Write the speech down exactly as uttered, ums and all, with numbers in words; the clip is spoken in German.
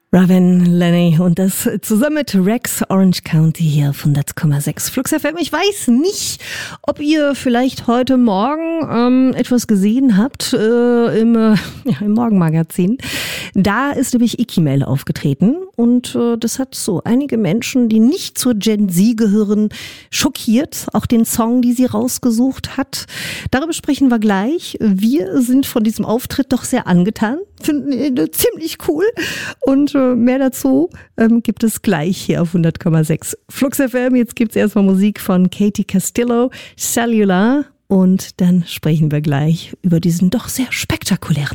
Raven Lenny und das zusammen mit Rex Orange County hier auf hundert Komma sechs Flux F M. Ich weiß nicht, ob ihr vielleicht heute Morgen ähm, etwas gesehen habt äh, im, äh, ja, im Morgenmagazin. Da ist nämlich Ikimel aufgetreten und äh, das hat so einige Menschen, die nicht zur Gen Z gehören, schockiert. Auch den Song, die sie rausgesucht hat. Darüber sprechen wir gleich. Wir sind von diesem Auftritt doch sehr angetan, finden ihn äh, ziemlich cool und äh, mehr dazu ähm, gibt es gleich hier auf hundert Komma sechs Flux F M. Jetzt gibt's erstmal Musik von Katie Castillo, Cellular und dann sprechen wir gleich über diesen doch sehr spektakulären